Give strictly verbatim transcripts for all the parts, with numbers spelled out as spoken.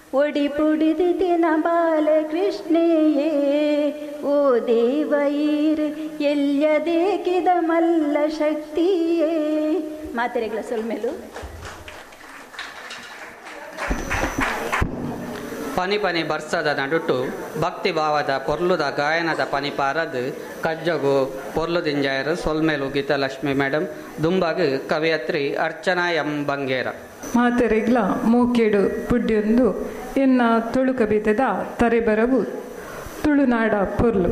ಒಡಿ ಪುಡಿದಿನ ಬಾಲಕೃಷ್ಣೆಯೇ ಓ ದೇವೈರ್ ಎಲ್ಯದೇಕಿದ ಮಲ್ಲ ಶಕ್ತಿಯೇ. ಮಾತೆರೆಗಳ ಸೊಲ್ಮೇಲು ಪನಿ ಪನಿ ಬರ್ಸದ ನಡುಟು ಭಕ್ತಿ ಭಾವದ ಪೊರ್ಲುದ ಗಾಯನದ ಪನಿ ಪಾರದು ಕಜ್ಜಗು ಪೊರ್ಲು ದಿಂಜಾಯರು ಸೊಲ್ಮೇಲು ಗೀತಲಕ್ಷ್ಮಿ ಮೇಡಮ್ ದುಂಬಾಗ ಕವಿಯತ್ರಿ ಅರ್ಚನಾ ಎಂ ಬಂಗೇರ. ಮಾತೆರೆಗ್ಲ ಮೂಕೇಡು ಪುಡ್ಯೊಂದು ಎನ್ನ ತುಳು ಕವಿತೆದ ತರೆಬರವು ತುಳುನಾಡ ಪೊರ್ಲು.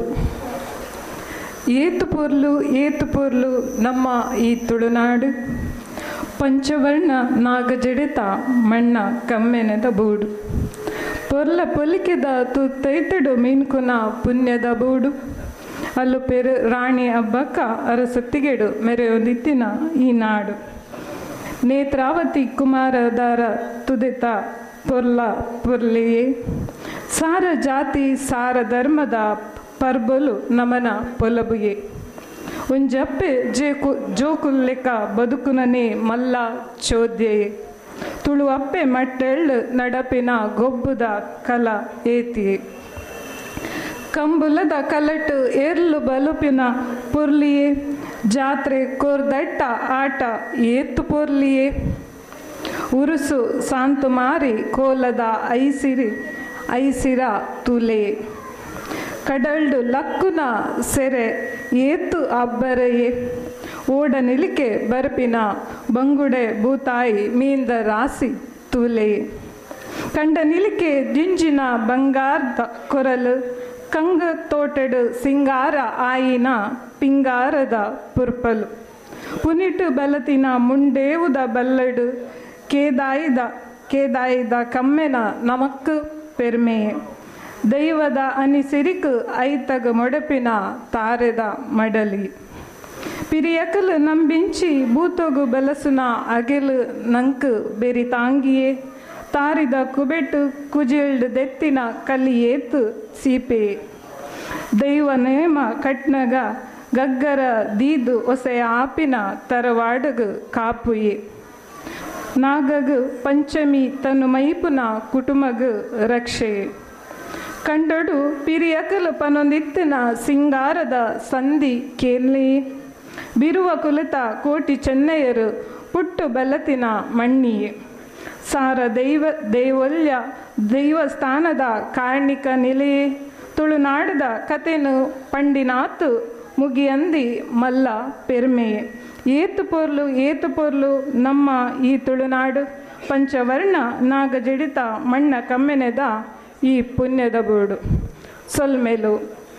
ಏತು ಪೊರ್ಲು ಏತು ಪೊರ್ಲು ನಮ್ಮ ಈ ತುಳುನಾಡು, ಪಂಚವರ್ಣ ನಾಗಜಡಿತ ಮಣ್ಣ ಕಮ್ಮೆನದ ಬೂಡು, ಪೊರ್ಲ ಪೊಲಿಕೆದ ತುತ್ತೈತಡು ಮೀನ್ಕುನ ಪುಣ್ಯದ ಬೂಡು, ಅಲ್ಲು ಪೆರು ರಾಣಿ ಹಬ್ಬಕ್ಕ ಅರಸೊತ್ತಿಗೆಡು ಮೆರೆಯೊಂದಿತ್ತಿನ ಈ ನಾಡು, ನೇತ್ರಾವತಿ ಕುಮಾರದಾರ ತುದಿತ ಪೊರ್ಲ ಪೊರ್ಲಿಯೇ, ಸಾರ ಜಾತಿ ಸಾರ ಧರ್ಮದ ಪರ್ಬೊಲು ನಮನ ಪೊಲಬುಯೇ, ಒಂಜಪ್ಪೆ ಜೇಕು ಜೋಕುಲ್ಲೆಕ ಬದುಕುನನೇ ಮಲ್ಲ ಚೋದ್ಯೆಯೇ, ತುಳು ಅಪ್ಪೆ ಮಟ್ಟೆಳ್ಳು ನಡಪಿನ ಗೊಬ್ಬುದ ಕಲ ಏತಿಯೇ, ಕಂಬುಲದ ಕಲಟು ಏರ್ಲು ಬಲುಪಿನ ಪೊರ್ಲಿಯೇ, ಜಾತ್ರೆ ಕೋರ್ದಟ್ಟ ಆಟ ಏತು ಪೊರ್ಲಿಯೇ, ಉರುಸು ಸಾಂತು ಮಾರಿ ಕೋಲದ ಐಸಿರಿ ಐಸಿರ ತುಲೆ, ಕಡಲ್ಡು ಲಕ್ಕುನ ಸೆರೆ ಏತು ಅಬ್ಬರೆಯೇ, ಓಡ ನಿಲಿಕೆ ಬರ್ಪಿನ ಬಂಗುಡೆ ಭೂತಾಯಿ ಮೀಂದ ರಾಸಿ ತೂಲೆ, ಕಂಡ ನಿಲಿಕೆ ಜಿಂಜಿನ ಬಂಗಾರದ ಕೊರಲು ಕಂಗ ತೋಟಡು ಸಿಂಗಾರ ಆಯಿನ ಪಿಂಗಾರದ ಪುರ್ಪಲು, ಪುನಿಟು ಬಲತಿನ ಮುಂಡೇವುದ ಬಲ್ಲಡು ಕೇದಾಯಿದ ಕೇದಾಯಿದ ಕಮ್ಮೆನ ನಮಕ್ಕು ಪೆರ್ಮೆಯೇ, ದೈವದ ಅನಿಸಿರಿಕು ಐತಗ ಮೊಡಪಿನ ತಾರೆದ ಮಡಲಿ, ಪಿರಿಯಕಲು ನಂಬಿಂಚಿ ಬೂತೊಗು ಬಲಸುನ ಅಗೆಲು ನಂಕು ಬೆರಿ ತಾಂಗಿಯೇ, ತಾರಿದ ಕುಬೆಟ್ಟು ಕುಜಿಲ್ಡು ದೆತ್ತಿನ ಕಲಿ ಏತು ಸೀಪೆ, ದೈವ ನೇಮ ಕಟ್ನಗ ಗಗ್ಗರ ದೀದು ಒಸೆಯ ಆಪಿನ ತರವಾಡಗು ಕಾಪುಯೇ, ನಾಗಗು ಪಂಚಮಿ ತನು ಮೈಪುನ ಕುಟುಂಬಗು ರಕ್ಷೆಯೇ, ಕಂಡೊಡು ಪಿರಿಯಕಲು ಪನೊಂದಿತ್ತಿನ ಸಿಂಗಾರದ ಸಂಧಿ ಕೇರ್ಲಿ, ಬಿರುವ ಕುಲಿತ ಕೋಟಿ ಚೆನ್ನೈಯರು ಪುಟ್ಟು ಬಲತಿನ ಮಣ್ಣಿಯೇ, ಸಾರ ದೈವ ದೈವಲ್ಯ ದೈವಸ್ಥಾನದ ಕಾರ್ಣಿಕ ನಿಲೆಯೇ, ತುಳುನಾಡದ ಕತೆನು ಪಂಡಿನಾತು ಮುಗಿಯಂದಿ ಮಲ್ಲ ಪೆರ್ಮೆಯೇ, ಏತು ಪೊರ್ಲು ಏತು ಪೊರ್ಲು ನಮ್ಮ ಈ ತುಳುನಾಡು, ಪಂಚವರ್ಣ ನಾಗಜಡಿತ ಮಣ್ಣ ಕಮ್ಮೆನೆದ ಈ ಪುಣ್ಯದ ಬೂಡು. ಸೊಲ್ಮೆಲು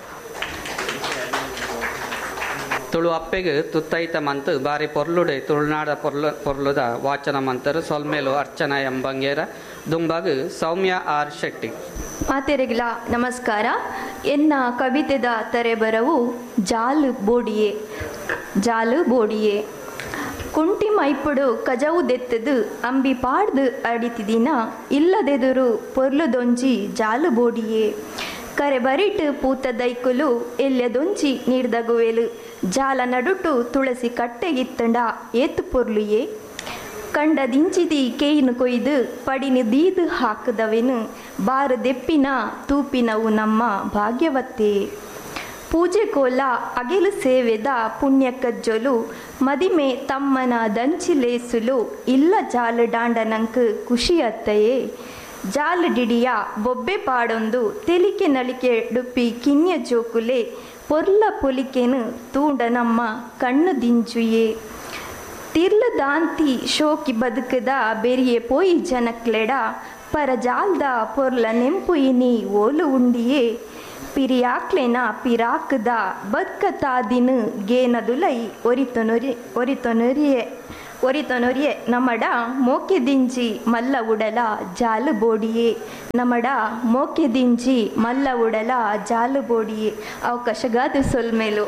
ತುಳು ಅಪ್ಪೆಗೆ ತುತ್ತೈತ ಮಂತ್ ಬಾರಿ ಪೊರ್ಲುಡೆ ತುಳುನಾಡ ಪೊರ್ಲು ಪೊರ್ಲುದ ವಾಚನ ಮಂತರು ಸೊಲ್ಮೇಲು ಅರ್ಚನಾ ಎಂಬಂಗೇರ ದುಂಬಾಗ ಸೌಮ್ಯ ಆರ್ ಶೆಟ್ಟಿ. ಮಾತೆರೆಗಳ ನಮಸ್ಕಾರ. ಎನ್ನ ಕವಿತೆದ ತರೆಬರವು ಜಾಲು ಬೋಡಿಯೇ ಜಾಲು ಬೋಡಿಯೇ, ಕುಂಟಿ ಮೈಪುಡು ಕಜವು ದೆತ್ತದು ಅಂಬಿ ಪಾಡ್ದು ಅಡಿತಿದಿನ ಇಲ್ಲದೆದುರು ಪೊರ್ಲುದೊಂಜಿ ಜಾಲು ಬೋಡಿಯೇ, ಕರೆ ಬರಿಟ್ ಪೂತ ದೈಕುಲು ಎಲ್ಯದೊಂಜಿ ನೀಡ್ದಗುವೆಲು, ಜಾಲ ನಡುಟು ತುಳಸಿ ಕಟ್ಟೆಗಿತ್ತಂಡ ಏತು ಪೊರ್ಲುಯೇ, ಕಂಡ ದಿಂಚಿದಿ ಕೇಯಿನು ಕೊಯ್ದು ಪಡಿನಿ ದೀದು ಹಾಕದವೆನು, ಬಾರು ದೆಪ್ಪಿನ ತೂಪಿನವು ನಮ್ಮ ಭಾಗ್ಯವತ್ತೇ, ಪೂಜೆ ಕೋಲ ಅಗೆಲು ಸೇವೆದ ಪುಣ್ಯ ಕಜ್ಜೊಲು, ಮದಿಮೆ ತಮ್ಮನ ದಂಚಿಲೇಸುಲು ಇಲ್ಲ ಜಾಲು ಡಾಂಡನಂಕ್ ಖುಷಿಯತ್ತಯೇ, ಜಾಲು ಡಿಡಿಯ ಬೊಬ್ಬೆ ಪಾಡೊಂದು ತೆಲಿಕೆ ನಳಿಕೆ ಡುಪ್ಪಿ ಕಿನ್ಯ ಜೋಕುಲೆ, ಪೊರ್ಲ ಪೊಲಿಕೆನು ತೂಂಡ ನಮ್ಮ ಕಣ್ಣು ದಿಂಚುಯೇ, ತಿರ್ಲ ದಾಂತಿ ಶೋಕಿ ಬದುಕದ ಬೆರಿಯೆ ಪೋಯಿ ಜನಕ್ಲೆಡ, ಪರ ಜಾಲ್ದ ಪೊರ್ಲ ನೆಂಪು ಇನಿ ಓಲು ಉಂಡಿಯೇ, ಪಿರಿಯಾಕ್ಲೆನ ಪಿರಾಕದ ಬದ್ಕತಾದಿನು ಗೇನದುಲೈ ಒರಿತೊನೊರಿ ಒರಿತೊನೊರಿಯೆ ಒರಿತೊನೊರಿಯೆ, ನಮಡ ಮೋಕೆ ದಿಂಜಿ ಮಲ್ಲ ಉಡಲ ಜಾಲು ಬೋಡಿಯೇ, ನಮಡ ಮೋಕೆ ದಿಂಜಿ ಮಲ್ಲ ಉಡಲ ಜಾಲು ಬೋಡಿಯೇ. ಅವಕಾಶಗಾದ ಸೊಲ್ಮೇಲು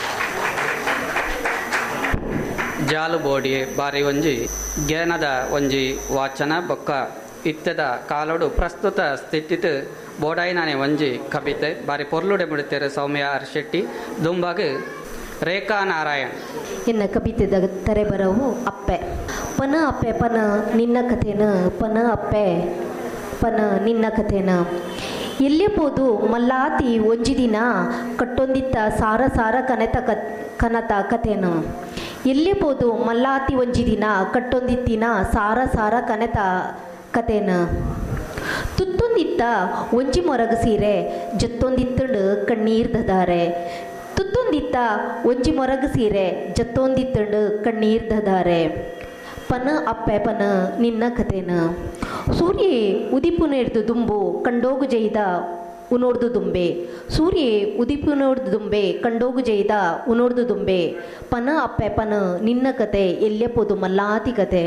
ಜಾಲು ಬೋಡಿಯೇ ಬಾರಿ ಒಂಜಿ ಜ್ಞಾನದ ಒಂಜಿ ವಾಚನ ಬೊಕ್ಕ ಇತ್ತದ ಕಾಲೋಡು ಪ್ರಸ್ತುತ ಸ್ಥಿತಿತ್ ಬೋಡಾಯಿನಾನೆ ಒಂಜಿ ಕವಿತೆ ಬಾರಿ ಪೊರ್ಲುಡೆ ಮುಡಿತೇರು ಸೌಮ್ಯ ಆರ್ ಶೆಟ್ಟಿ ದುಂಬಾಗ ರೇಖಾ ನಾರಾಯಣ್. ಎನ್ನ ಕವಿತೆದ ತರೆಬರವು ಅಪ್ಪೆ. ಪನ ಅಪ್ಪೆ ಪನ ನಿನ್ನ ಕಥೆನ ಪನ ಅಪ್ಪೆ ಪನ ನಿನ್ನ ಕಥೆನ ಎಲ್ಲೆಪೋದು ಮಲ್ಲಾತಿ ಒಂಜಿ ದಿನ ಕಟ್ಟೊಂದಿತ್ತ ಸಾರ ಸಾರ ಕನೆತ ಕ ಕನತ ಕಥೆನ ಎಲ್ಲೆಪೋದು ಮಲ್ಲಾತಿ ಒಂಜಿ ದಿನ ಕಟ್ಟೊಂದಿತ್ತಿನ ಸಾರ ಸಾರ ಕನೆತ ಕಥೆನ ತುತ್ತೊಂದಿತ್ತ ಒಂಜಿ ಮೊರಗ ಸೀರೆ ಜತ್ತೊಂದಿತ್ತಂಡು ಕಣ್ಣೀರ್ ದದಾರೆ ತುತ್ತೊಂದಿತ್ತ ಒಂಜಿ ಮೊರಗ ಸೀರೆ ಜತ್ತೊಂದಿತ್ತಂಡು ಕಣ್ಣೀರ್ ದದಾರೆ ಪನ ಅಪ್ಪೆ ಪನ ನಿನ್ನ ಕಥೆನ ಸೂರ್ಯ ಉದಿಪುನೆಡ್ದು ದುಂಬು ಕಂಡೋಗು ಜೈದ ಉನೋಡ್ದು ದುಂಬೆ ಸೂರ್ಯ ಉದಿಪುನೋಡ್ದು ದುಂಬೆ ಕಂಡೋಗು ಜೈದ ಉನೋಡ್ದು ದುಂಬೆ ಪನ ಅಪ್ಪೆ ಪನ ನಿನ್ನ ಕತೆ ಎಲ್ಲೆಪೋದು ಮಲ್ಲಾತಿ ಕತೆ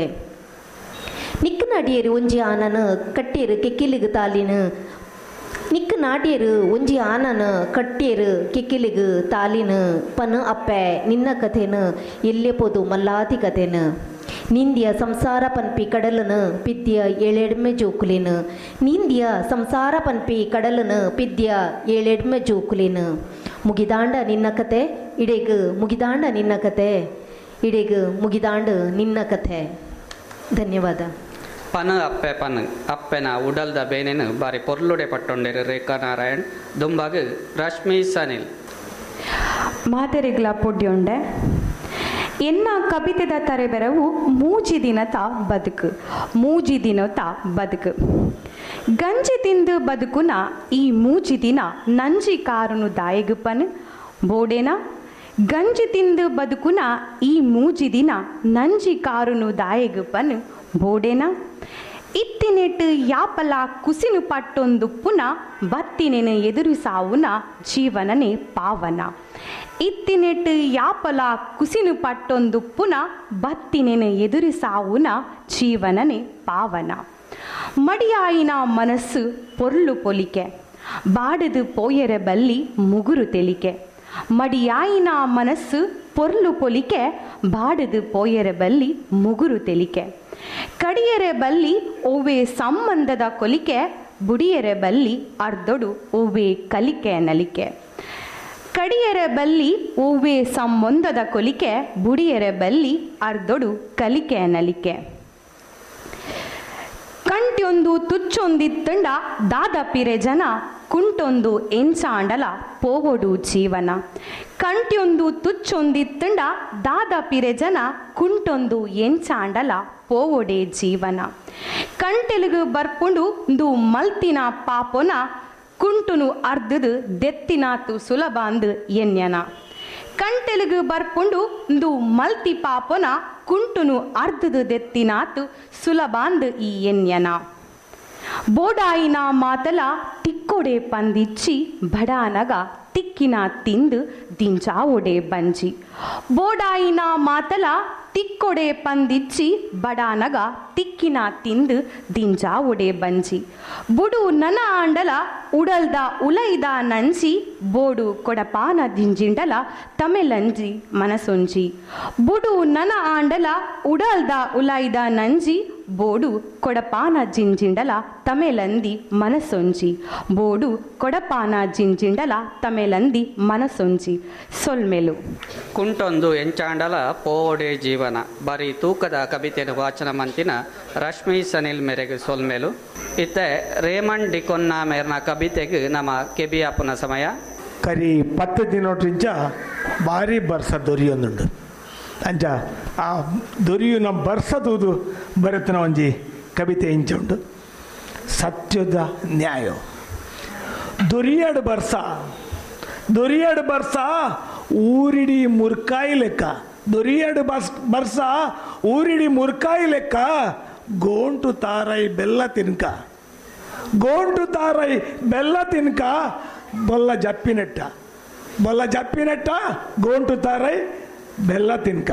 ನಿಕ್ಕ ನಾಡಿಯರು ಒಂಜಿ ಆನನ ಕಟ್ಟೇರು ಕೆಕ್ಕಿಲಿಗು ತಾಲಿನ ನಿಕ್ಕ ನಾಟ್ಯರು ಒಂಜಿ ಆನನ ಕಟ್ಟೇರು ಕೆಕ್ಕಿಲಿಗು ತಾಲಿನ ಪನ ಅಪ್ಪೆ ನಿನ್ನ ಕಥೆನ ಎಲ್ಲೆಪೋದು ಮಲ್ಲಾತಿ ಕಥೆನ ನಿಂದ್ಯ ಸಂಸಾರ ಪನ್ಪಿ ಕಡಲನ ಪಿದ್ಯ ಏಳೆಡ್ಮೆ ಜೋಕುಲಿನ ನಿಂದ್ಯ ಸಂಸಾರ ಪನ್ಪಿ ಕಡಲನ ಪಿದ್ಯ ಏಳೆಡ್ಮೆ ಜೋಕುಲಿನ ಮುಗಿದಾಂಡ ನಿನ್ನ ಕತೆ ಇಡೆಗು ಮುಗಿದಾಂಡ ನಿನ್ನ ಕತೆ ಇಡೆಗು ಮುಗಿದಾಂಡ ನಿನ್ನ ಕಥೆ. ಧನ್ಯವಾದ. ಪನ ಅಪ್ಪೆ ಪನ ಅಪ್ಪೆನ ಉಡಲ್ದ ಬೇನೆನು ಬಾರಿ ಪೊರ್ಲುಡೆ ಪಟ್ಟೊಂಡೆರು ರೇಖಾ ನಾರಾಯಣ್ ದುಂಬಾಗ ರಶ್ಮಿ ಸನಿಲ್ ಮಾತೆರೆಗ್ಲ ಪೊಡ್ಯೊಂಡೆ ಎನ್ನ ಕವಿತೆದ ತರೆಬೆರವು ಮೂಜಿ ದಿನತ ಬದುಕು ಮೂಜಿ ದಿನತ ಬದುಕು ಗಂಜಿ ತಿಂದು ಬದುಕುನ ಈ ಮೂಜಿ ದಿನ ನಂಜಿ ಕಾರುನು ದಾಯಗುಪನ್ ಬೋಡೇನ ಗಂಜಿ ತಿಂದು ಬದುಕುನ ಈ ಮೂಜಿ ದಿನ ನಂಜಿ ಕಾರುನು ದಾಯಗುಪನ್ ಬೋಡೇನ ಇತ್ತಿನೆಟ್ಟು ಯಾಪಲ ಕುಸಿನು ಪಟ್ಟೊಂದು ಪುನ ಬತ್ತಿನೆನ ಎದುರು ಸಾವುನ ಜೀವನನೇ ಪಾವನ ಇತ್ತಿನೆಟ್ಟು ಯಾಪಲ ಕುಸಿನು ಪಟ್ಟೊಂದು ಪುನ ಬತ್ತಿನೆನ ಎದುರು ಸಾವುನ ಜೀವನನೇ ಪಾವನ ಮಡಿಯಾಯಿನ ಮನಸ್ಸು ಪೊರ್ಲು ಪೊಲಿಕೆ ಬಾಡದು ಪೋಯರ ಬಲ್ಲಿ ಮುಗುರು ತೆಲಿಕೆ ಮಡಿಯಾಯಿನ ಮನಸ್ಸು ಪೊರ್ಲು ಪೊಲಿಕೆ ಬಾಡದು ಪೋಯರ ಬಲ್ಲಿ ಮುಗುರು ತೆಲಿಕೆ ಕಡಿಯರೆ ಬಲ್ಲಿ ಓವೆ ಸಂಬಂಧದ ಕೊಲಿಕೆ ಬುಡಿಯರೆ ಬಲ್ಲಿ ಅರ್ಧೊಡು ಓವೆ ಕಲಿಕೆ ನಲಿಕೆ ಕಡಿಯರೆ ಬಲ್ಲಿ ಓವೆ ಸಂಬಂಧದ ಕೊಲಿಕೆ ಬುಡಿಯರೆ ಬಲ್ಲಿ ಅರ್ಧೊಡು ಕಲಿಕೆ ನಲಿಕೆ ಕಂಟ್ಯೊಂದು ತುಚ್ಚೊಂದಿತ್ತಂಡ ದಾದ ಪಿರೆ ಜನ ಕುಂಟೊಂದು ಎಂಚಾಂಡಲ ಪೋವೊಡು ಜೀವನ ಕಂಟ್ಯೊಂದು ತುಚ್ಚೊಂದಿತ್ತಂಡ ದಾದ ಪಿರೆ ಜನ ಕುಂಟೊಂದು ಎಂಚಾಂಡಲ ಪೋವೊಡೆ ಜೀವನ ಕಂಟೆಲುಗು ಬರ್ಪುಂಡು ದು ಮಲ್ತಿನ ಪಾಪೊನ ಕುಂಟುನು ಅರ್ಧದು ದೆತ್ತಿನಾತು ಸುಲಭ ಅಂದು ಎನ್ಯನ ಕಂಟೆಲುಗು ಬರ್ಪುಂಡು ದು ಮಲ್ತಿ ಪಾಪೊನ ಕುಂಟುನು ಅರ್ಧದು ದೆತ್ತಿನಾತು ಸುಲಭ ಅಂದು ಈ ಎನ್ಯನ ಬೋಡಾಯಿನ ಮಾತಲ ತಿಕ್ಕೊಡೆ ಪಂದಿಚ್ಚಿ ಬಡಾನಗ ತಿಕ್ಕಿನ ತಿಂದು ದಿಂಜಾವೊಡೆ ಬಂಜಿ ಬೋಡಾಯಿನ ಮಾತಲ ತಿಕ್ಕೊಡೆ ಪಂದಿಚ್ಚಿ ಬಡಾನಗ ತಿಕ್ಕಿನ ತಿಂದು ದಿಂಜಾವೊಡೆ ಬಂಜಿ ಬುಡು ನನ ಆಂಡಲ ಉಡಲ್ದ ಉಲೈದ ನಂಜಿ ಬೋಡು ಕೊಡಪಾನ ದಿಂಜಿಂಡಲ ತಮೆಲಂಜಿ ಮನಸೊಂಜಿ ಬುಡು ನನ ಆಂಡಲ ಉಡಲ್ದ ಉಲೈದ ನಂಜಿ ಬೋಡು ಕೊಡಪಾನ ಜಿಂಜಿಂಡಲ ತಮೆಲಂದಿ ಮನಸೊಂಜಿ ಬೋಡು ಕೊಡಪಾನ ಜಿಂಜಿಂಡಲ ತಮೆಲಂದಿ ಮನಸೊಂಜಿ ಸೊಲ್ಮೆಲು ಕುಂಟೊಂದು ಎಂಚಾಂಡಲ ಪೋವೊಡೆ ಜೀವನ ಬರೀ ತೂಕದ ಕವಿತೆಯನ್ನು ವಾಚನ ಮಂತಿನ ರಶ್ಮಿ ಸನಿಲ್ ಮೇರೆಗೆ ಸೊಲ್ಮೆಲು ಇತ್ತೆ ರೇಮಂಡ್ ಡಿಕೊನ್ನ ಮೇರ್ನ ಕವಿತೆಗೆ ನಮ್ಮ ಕೆಬಿಯಾಪುನ ಸಮಯ ಕರಿ ಪತ್ತು ದಿನೋಟ್ರಿಂಚ ಭಾರಿ ಬರ್ಸ ದೊರಿಯೊಂದುಂಡು ಅಂಚ ಆ ದೊರಿಯುನ ಬರ್ಸದುದು ಬರುತ್ತಿನ ಒಂಜಿ ಕವಿತೆ ಇಂಚ ಉಂಟು ಸತ್ಯದ ನ್ಯಾಯ ದೊರಿಯಾಡು ಬರ್ಸ ದೊರಿಯಾಡು ಬರ್ಸ ಊರಿಡಿ ಮುರ್ಕಾಯಿ ಲೆಕ್ಕ ದೊರಿಯಾಡು ಬಸ್ ಬರ್ಸ ಊರಿಡಿ ಮುರ್ಕಾಯಿ ಲೆಕ್ಕ ಗೋಂಟು ತಾರೈ ಬೆಲ್ಲ ತಿನ್ಕ ಗೋಂಟು ತಾರೈ ಬೆಲ್ಲ ತಿನ್ಕ ಬೊಲ್ಲ ಜಪ್ಪಿನೆಟ್ಟ ಬೊಲ್ಲ ಜಪ್ಪಿನೆಟ್ಟ ಗೋಂಟು ತಾರೈ ಬೆಲ್ಲ ತಿನ್ಕ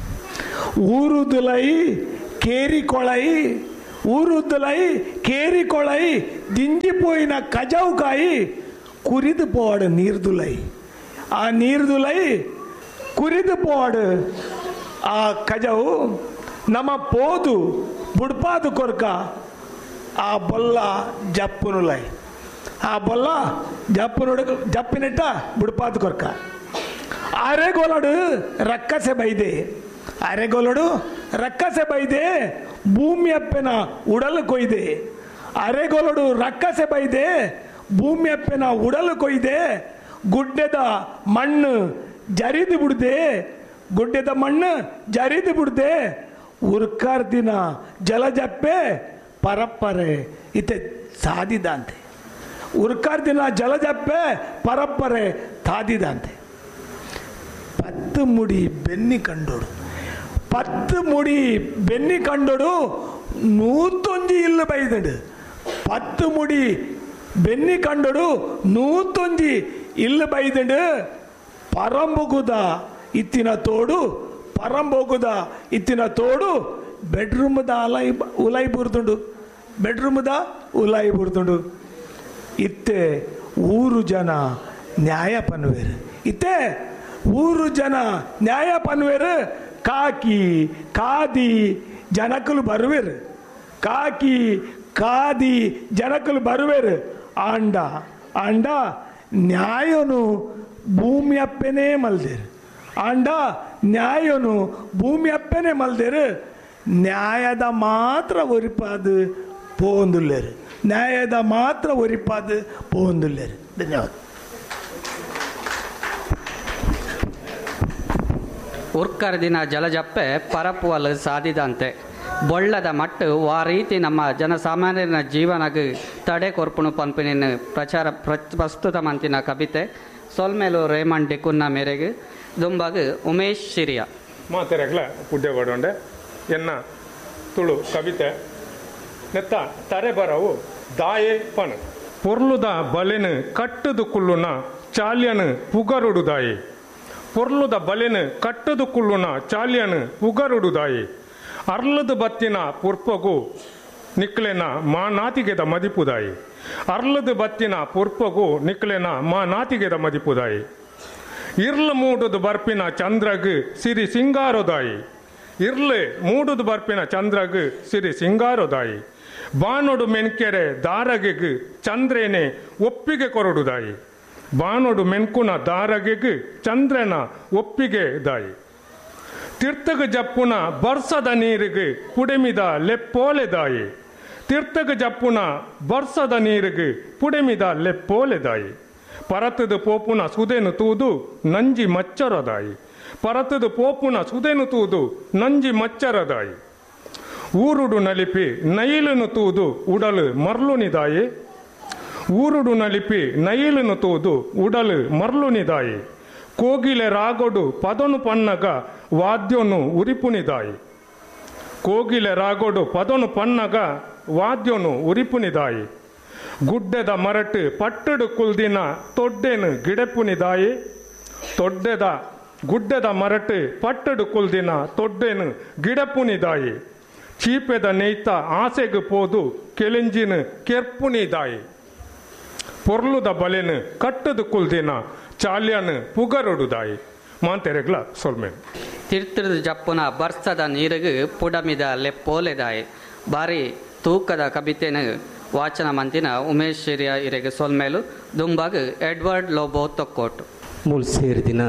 ಊರುದುಲೈ ಕೇರಿ ಕೊಳೈ ಊರುದುಲೈ ಕೇರಿ ಕೊಳೈ ದಿಂಜಿಪೋಯಿನ ಕಜೌಕಾಯಿ ಕುರಿದು ಪೋಡು ನೀರ್ದುಲೈ ಆ ನೀರ್ದುಲೈ ಕುರಿದು ಪೋಡು ಆ ಕಜವು ನಮ್ಮ ಪೋದು ಬುಡ್ಪಾದು ಕೊರ್ಕ ಆ ಬೊಲ್ಲ ಜಪ್ಪುನುಲೈ ಆ ಬೊಲ್ಲ ಜಪ್ಪುನುಡ ಜಪ್ಪಿನೆಟ್ಟ ಬುಡ್ಪಾದು ಕೊರ್ಕ ಅರೆಗೋಲಡು ರಕ್ಕಸೆ ಬೈದೆ ಅರೆಗೋಲಡು ರಕ್ಕಸೆ ಬೈದೆ ಭೂಮಿ ಅಪ್ಪೆನ ಉಡಲು ಕೊಯ್ದೆ ಅರೆಗೊಲಡು ರಕ್ಕಸೆ ಬೈದೆ ಭೂಮಿಯಪ್ಪನ ಉಡಲು ಕೊಯ್ದೆ ಗುಡ್ಡೆದ ಮಣ್ಣು ಜರಿದು ಬಿಡ್ದೆ ಗುಡ್ಡೆದ ಮಣ್ಣು ಜರಿದು ಬಿಡ್ದೆ ಉರ್ಕಾರ್ ದಿನ ಜಲಜಪ್ಪೆ ಪರಪ್ಪರೆ ಇತ್ತೆ ಸಾದಿದಂತೆ ಉರ್ಕಾರ್ ದಿನ ಜಲಜಪ್ಪೆ ಪರಪ್ಪರೆ ತಾದಿದಂತೆ ಪತ್ತು ಮುಡಿ ಬೆನ್ನಿ ಕಂಡೋಡು ಪತ್ತು ಮುಡಿ ಬೆನ್ನಿ ಕಂಡೋಡು ನೂತೊಂಜಿ ಇಲ್ಲ ಬೈದಡು ಪತ್ತು ಮುಡಿ ಬೆನ್ನಿ ಕಂಡೋಡು ನೂತೊಂಜಿ ಇಲ್ಲ ಬೈದಡು ಪರಂಬುಗುದ ಇತ್ತಿನ ತೋಡು ಪರಂಬೋಗುದ ಇತ್ತಿನ ತೋಡು ಬೆಡ್ರೂಮ್ದ ಅಲೈ ಉಲೈ ಬುರ್ದುಂಡು ಬೆಡ್ರೂಮ್ದ ಉಲೈ ಬುರ್ದುಂಡು ಇತ್ತೆ ಊರು ಜನ ನ್ಯಾಯ ಪನ್ವೇರು ಇತ್ತೆ ಊರು ಜನ ನ್ಯಾಯ ಪನ್ವೇರು ಕಾಕಿ ಕಾದಿ ಜನಕಲು ಬರುವೇರು ಕಾಕಿ ಕಾದಿ ಜನಕಲು ಬರುವೇರು ಆಂಡ ಆಂಡ ನ್ಯಾಯನು ಭೂಮಿ ಅಪ್ಪೆನೇ ಮಲ್ದೇರು ಆಂಡ ನ್ಯಾಯನು ಭೂಮಿ ಅಪ್ಪೆನೇ ಮಲ್ದೇರು ನ್ಯಾಯದ ಮಾತ್ರ ಒರಿಪಾದು ಪೋಂದುಲ್ಲೇರು ನ್ಯಾಯದ ಮಾತ್ರ ಒರಿಪಾದು ಪೋಂದುಲ್ಲೇರು ಧನ್ಯವಾದ. ಉರ್ಕರ್ ದಿನ ಜಲಜಪ್ಪೆ ಪರಪುವಲು ಸಾದಿದಂತೆ ಬೊಳ್ಳದ ಮಟ್ಟು ಆ ರೀತಿ ನಮ್ಮ ಜನಸಾಮಾನ್ಯರ ಜೀವನಗೆ ತಡೆ ಕೊರ್ಪುಣು ಪಂಪಿನ ಪ್ರಚಾರ ಪ್ರಸ್ತುತ ಮಂತಿನ ಕವಿತೆ ಸೊಲ್ಮೇಲು ರೇಮಂಡ್ ಡಿಕುನ್ನ ಮೇರೆಗೆ ದುಂಬಾಗ ಉಮೇಶ್ ಶಿರಿಯ ಮಾತೆರೆಗ್ಲ ಪುಡ್ಯಗೊಂಡೆ ಎನ್ನ ತುಳು ಕವಿತೆ ನೆತ್ತ ತರೆ ಬರವು ದಾಯೆ ಪಣ ಪೊರ್ಲುದ ಬಲೆನು ಕಟ್ಟದು ಕುಲ್ಲುನ ಚಾಲ್ಯನು ಪುಗರುಡುದಾಯಿ ಪೊರ್ಲುದ ಬಲೆನು ಕಟ್ಟದು ಕುಲ್ಲುನ ಚಾಲ್ಯನು ಪುಗರುಡುದಾಯಿ ಅರ್ಲದು ಬತ್ತಿನ ಪುರ್ಪಗು ನಿಕ್ಲೆನ ಮಾ ನಾತಿಗೆದ ಮದಿಪುದಾಯಿ ಅರ್ಲದು ಬತ್ತಿನ ಪುರ್ಪಗು ನಿಕ್ಲೆನ ಮಾ ನಾತಿಗೆದ ಮದಿಪುದಾಯಿ ಇರ್ಲ ಮೂಡುದು ಬರ್ಪಿನ ಚಂದ್ರಗ್ ಸಿರಿ ಸಿಂಗಾರೊದಾಯಿ ಇರ್ಲೆ ಮೂಡುದು ಬರ್ಪಿನ ಚಂದ್ರಗ್ ಸಿರಿ ಸಿಂಗಾರೊದಾಯಿ ಬಾನೊಡು ಮೆನ್ಕೆರೆ ದಾರಗೆಗ್ ಚಂದ್ರೇನೆ ಒಪ್ಪಿಗೆ ಕೊರಡುದಾಯಿ ಬಾನೊಡು ಮೆನ್ಕುನ ದಾರಗೆಗ್ ಚಂದ್ರನ ಒಪ್ಪಿಗೆ ದಾಯಿ ತೀರ್ಥಗ ಜಪ್ಪುನ ಬರ್ಸದ ನೀರಿಗೆ ಪುಡೆಮಿದ ಲೆಪ್ಪೋಲೆದಾಯಿ ತೀರ್ಥಗ ಜಪ್ಪುನ ಬರ್ಸದ ನೀರಿಗೆ ಪುಡೆಮಿದ ಲೆಪ್ಪೋಲೆದಾಯಿ ಪರತದ ಪೋಪುನ ಸುದೆನು ತೂದು ನಂಜಿ ಮಚ್ಚರದಾಯಿ ಪರತದ ಪೋಪುನ ಸುದೆನು ತೂದು ನಂಜಿ ಮಚ್ಚರದಾಯಿ ಊರುಡು ನಲಿಪಿ ನೈಲನು ತೂದು ಉಡಲು ಮರ್ಲುನಿದಾಯಿ ಊರುಡು ನಲಿಪಿ ನೈಲನು ತೂದು ಉಡಲು ಮರ್ಲುನಿದಾಯಿ ಕೋಗಿಲೆ ರಾಗೊಡು ಪದನು ಪನ್ನಗ ವಾದ್ಯನು ಉರಿಪುನಿದಾಯಿ ಕೋಗಿಲೆ ರಾಗೊಡು ಪದನು ಪನ್ನಗ ವಾದ್ಯನು ಉರಿಪುನಿದಾಯಿ ಗುಡ್ಡೆದ ಮರಟು ಪಟ್ಟಡು ಕುಲ್ದಿನ ತೊಡ್ಡೆನು ಗಿಡೆಪುನಿದಾಯಿ ತೊಡ್ಡೆದ ಗುಡ್ಡೆದ ಮರಟು ಪಟ್ಟಡು ಕುಲ್ದಿನ ತೊಡ್ಡೆನು ಗಿಡಪುನಿದಾಯಿ ಚೀಪೆದ ನೇಯ್ತ ಆಸೆಗೆ ಪೋದು ಕೆಲೆಂಜಿನ ಕೆರ್ಪುನಿದಾಯಿ ಪೊರ್ಲುದ ಬಲೆನು ಕಟ್ಟದು ಕುಲ್ದಿನ ಚಾಲ್ಯನು ಪುಗರೊಡುದಾಯಿ ಮಾಂತೆರೆಗ್ಲ ಸೊಲ್ಮೆ ತಿರ್ತಿರ್ದ ಜಪ್ಪುನ ಬರ್ಸದ ನೀರಿಗೆ ಪುಡಮಿದ ಲೆಪ್ಪೋಲೆದಾಯಿ ಬಾರಿ ತೂಕದ ಕವಿತೆನ ವಾಚನ ಮಂತಿನ ಉಮೇಶ್ ಶಿರಿಯ ಇರೆಗೆ ಸೊಲ್ಮೇಲು ದುಂಬಾಗ ಎಡ್ವರ್ಡ್ ಲೋಬೋ ತೊಕ್ಕೋಟು ಮೂಲ್ ಸೇರಿದಿನ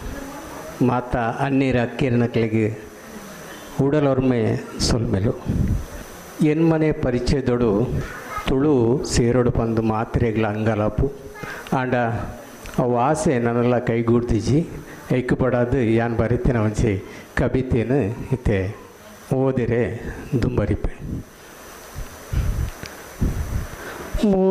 ಮಾತ ಅನ್ನೀರ ಕಿರಣಕ್ಲೆಗೆ ಉಡಲೊರ್ಮೆ ಸೊಲ್ಮೇಲು ಎನ್ಮನೆ ಪರಿಚಯದೊಡು ತುಳು ಸೇರೋಡು ಪಂದು ಮಾತ್ರೆಗ್ಲ ಅಂಗಲಾಪು ಆಂಡ ಅವು ಆಸೆ ನನ್ನೆಲ್ಲ ಕೈಗೂಡ್ದಿಜಿ ಐಕ್ಯಪಡೋದು ಯಾನ್ ಬರೀತೇನೆ ಒಂಚೆ ಕವಿತೆಯನ್ನು ಇತ್ತೆ ಓದಿರೆ ದುಂಬರಿಪೆ